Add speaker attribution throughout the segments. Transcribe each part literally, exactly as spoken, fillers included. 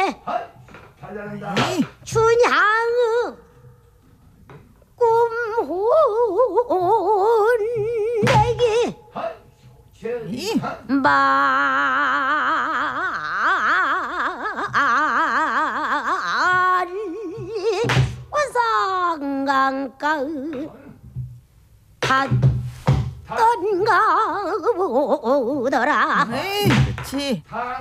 Speaker 1: 춘향의 꿈혼내기 말리 화상강가의 갔던가 보더라.
Speaker 2: 에이, 그렇지.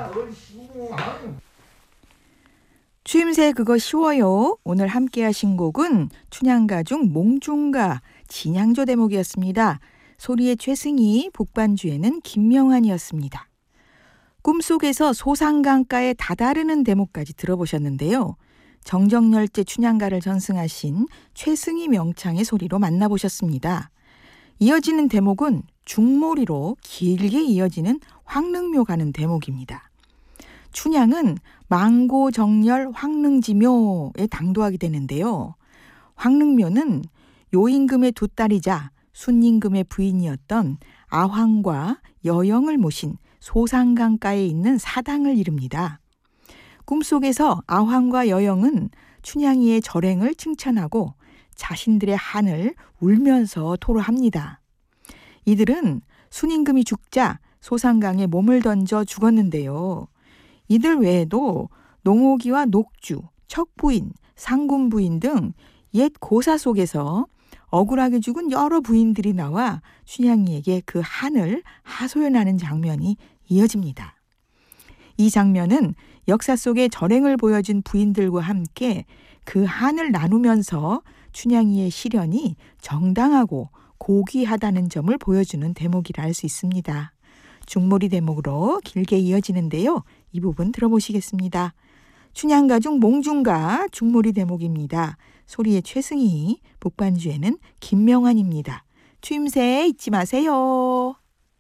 Speaker 2: 추임새 그거 쉬워요. 오늘 함께 하신 곡은 춘향가중 몽중가 진양조 대목이었습니다. 소리의 최승희, 북반주에는 김명환이었습니다. 꿈속에서 소상강가에 다다르는 대목까지 들어보셨는데요. 정정열제 춘향가를 전승하신 최승희 명창의 소리로 만나보셨습니다. 이어지는 대목은 중모리로 길게 이어지는 황릉묘 가는 대목입니다. 춘향은 망고정열 황릉지묘에 당도하게 되는데요. 황릉묘는 요임금의 두 딸이자 순임금의 부인이었던 아황과 여영을 모신 소상강가에 있는 사당을 이릅니다. 꿈속에서 아황과 여영은 춘향이의 절행을 칭찬하고 자신들의 한을 울면서 토로합니다. 이들은 순임금이 죽자 소상강에 몸을 던져 죽었는데요. 이들 외에도 농옥이와 녹주, 척부인, 상군부인 등 옛 고사 속에서 억울하게 죽은 여러 부인들이 나와 춘향이에게 그 한을 하소연하는 장면이 이어집니다. 이 장면은 역사 속의 절행을 보여준 부인들과 함께 그 한을 나누면서 춘향이의 시련이 정당하고 고귀하다는 점을 보여주는 대목이라 할 수 있습니다. 중모리 대목으로 길게 이어지는데요. 이 부분 들어보시겠습니다. 춘향가중 몽중가 중모리 대목입니다. 소리의 최승희, 북반주에는 김명환입니다. 추임새 잊지 마세요.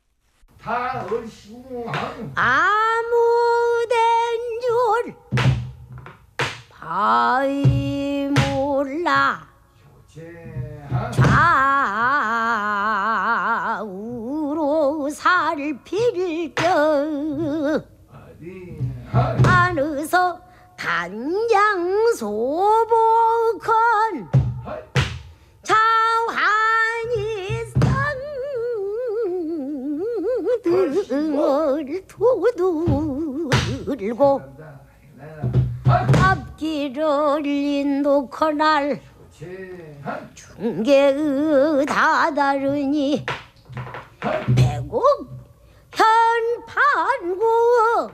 Speaker 1: 아무된 줄 바위 몰라 좌우로 살필 겨 안에서 간장소복한 자환이 쌍등을 도들고 앞길을 인도커날 중개의 다다르니 백옥 현판구